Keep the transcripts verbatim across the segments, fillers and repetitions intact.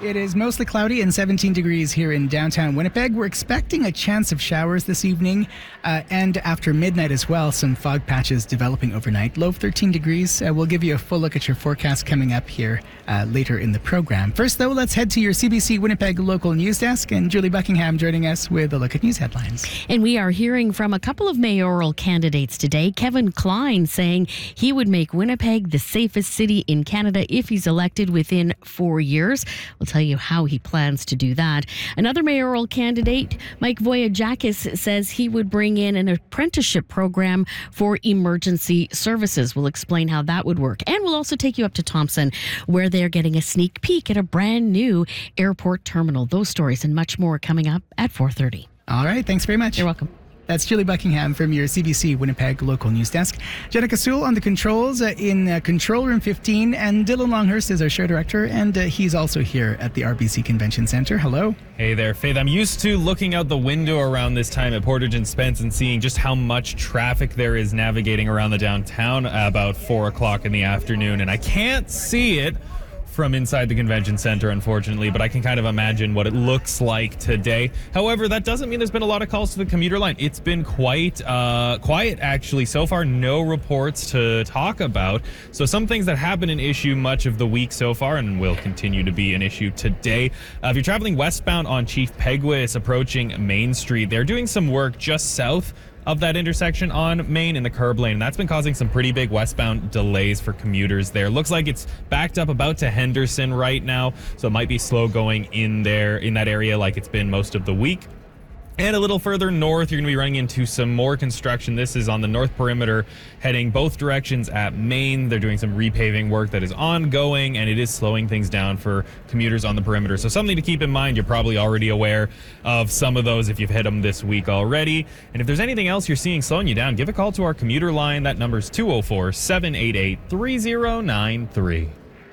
It is mostly cloudy and seventeen degrees here in downtown Winnipeg. We're expecting a chance of showers this evening uh, and after midnight as well. Some fog patches developing overnight. Low of thirteen degrees. Uh, we'll give you a full look at your forecast coming up here uh, later in the program. First, though, let's head to your C B C Winnipeg local news desk, and Julie Buckingham joining us with a look at news headlines. And we are hearing from a couple of mayoral candidates today. Kevin Klein saying he would make Winnipeg the safest city in Canada if he's elected within four years. We'll tell you how he plans to do that. Another mayoral candidate, Mike Voyajakis, says he would bring in an apprenticeship program for emergency services. We'll explain how that would work. And we'll also take you up to Thompson, where they're getting a sneak peek at a brand new airport terminal. Those stories and much more coming up at four thirty. All right. Thanks very much. You're welcome. That's Julie Buckingham from your C B C Winnipeg local news desk. Jenica Sewell on the controls uh, in uh, Control Room fifteen, and Dylan Longhurst is our show director, and uh, he's also here at the R B C Convention Centre. Hello. Hey there, Faith. I'm used to looking out the window around this time at Portage and Spence and seeing just how much traffic there is navigating around the downtown about four o'clock in the afternoon, and I can't see it from inside the convention center, unfortunately, but I can kind of imagine what it looks like today. However, that doesn't mean there's been a lot of calls to the commuter line. It's been quite uh, quiet, actually. So far, no reports to talk about. So some things that have been an issue much of the week so far and will continue to be an issue today. Uh, if you're traveling westbound on Chief Peguis approaching Main Street, they're doing some work just south of that intersection on Main in the curb lane. And that's been causing some pretty big westbound delays for commuters there. Looks like it's backed up about to Henderson right now, so it might be slow going in there in that area like it's been most of the week. And a little further north, you're going to be running into some more construction. This is on the north perimeter, heading both directions at Main. They're doing some repaving work that is ongoing, and it is slowing things down for commuters on the perimeter. So something to keep in mind. You're probably already aware of some of those if you've hit them this week already. And if there's anything else you're seeing slowing you down, give a call to our commuter line. That number's two oh four, seven eight eight, three oh nine three.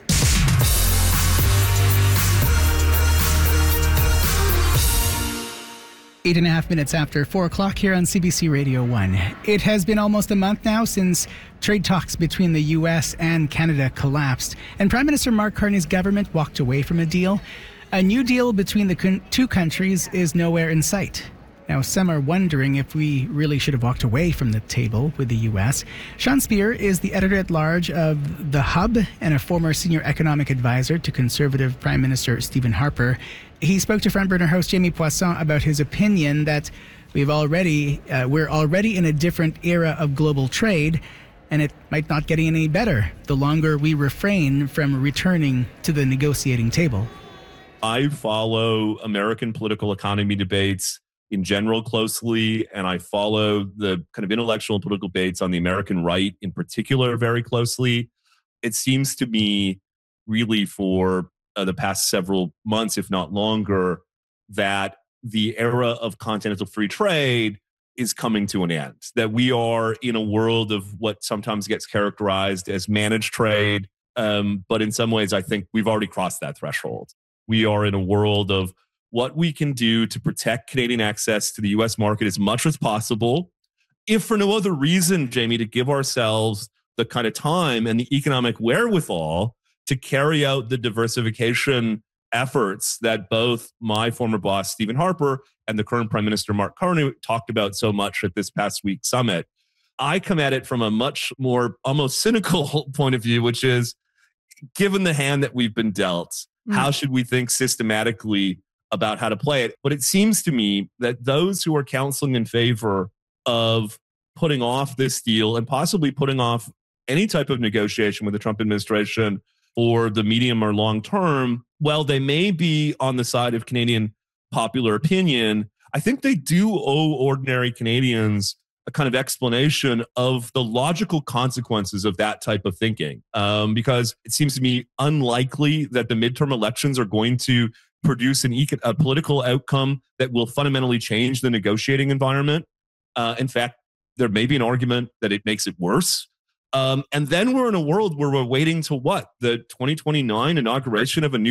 Eight and a half minutes after four o'clock here on C B C Radio one. It has been almost a month now since trade talks between the U S and Canada collapsed, and Prime Minister Mark Carney's government walked away from a deal. A new deal between the con- two countries is nowhere in sight. Now, some are wondering if we really should have walked away from the table with the U S. Sean Speer is the editor-at-large of The Hub and a former senior economic advisor to Conservative Prime Minister Stephen Harper. He spoke to Front Burner host Jamie Poisson about his opinion that we've already uh, we're already in a different era of global trade, and it might not get any better the longer we refrain from returning to the negotiating table. I follow American political economy debates in general closely, and I follow the kind of intellectual and political debates on the American right in particular very closely. It seems to me really for uh, the past several months, if not longer, that the era of continental free trade is coming to an end, that we are in a world of what sometimes gets characterized as managed trade. Um, but in some ways, I think we've already crossed that threshold. We are in a world of what we can do to protect Canadian access to the U S market as much as possible, if for no other reason, Jamie, to give ourselves the kind of time and the economic wherewithal to carry out the diversification efforts that both my former boss, Stephen Harper, and the current Prime Minister, Mark Carney, talked about so much at this past week's summit. I come at it from a much more almost cynical point of view, which is, given the hand that we've been dealt, mm. how should we think systematically about how to play it? But it seems to me that those who are counseling in favor of putting off this deal and possibly putting off any type of negotiation with the Trump administration for the medium or long term, well, they may be on the side of Canadian popular opinion. I think they do owe ordinary Canadians a kind of explanation of the logical consequences of that type of thinking. Um, because it seems to me unlikely that the midterm elections are going to produce an econ- a political outcome that will fundamentally change the negotiating environment. Uh, in fact, there may be an argument that it makes it worse. Um, and then we're in a world where we're waiting to what? The twenty twenty-nine inauguration of a new